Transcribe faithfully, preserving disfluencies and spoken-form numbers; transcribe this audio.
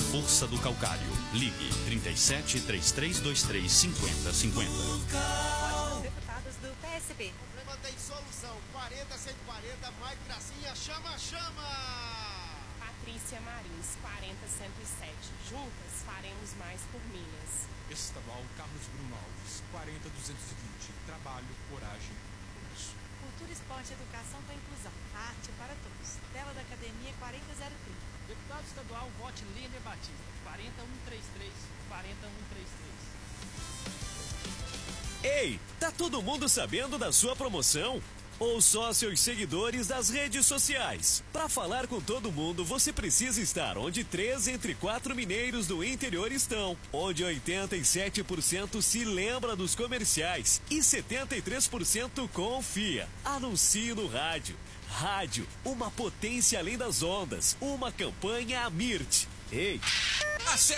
força do calcário. Ligue trinta e sete, três três dois três, cinquenta cinquenta. Deputados do P S B. O problema tem solução. quarenta, cento e quarenta, Mike Gracinha, chama, chama! Patrícia Marins, quarenta, cento e sete. Juntas faremos mais por Minas. Estadual Carlos Bruno Alves, quarenta, duzentos e vinte. Trabalho, coragem, compromisso. Cultura, esporte e educação com inclusão. Arte para todos. Tela da Academia quarenta zero trinta. Deputado estadual, vote Lênia Batista, quarenta, cento e trinta e três, quarenta, cento e trinta e três. Ei, tá todo mundo sabendo da sua promoção? Ou só seus seguidores das redes sociais? Para falar com todo mundo, você precisa estar onde três entre quatro mineiros do interior estão, onde oitenta e sete por cento se lembra dos comerciais e setenta e três por cento confia. Anuncie no rádio. Rádio, uma potência além das ondas, uma campanha Amirt. Ei! Acesse